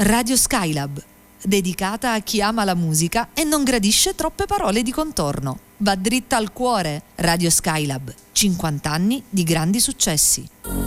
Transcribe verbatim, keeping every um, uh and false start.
Radio Skylab, dedicata a chi ama la musica e non gradisce troppe parole di contorno. Va dritta al cuore. Radio Skylab, cinquanta anni di grandi successi.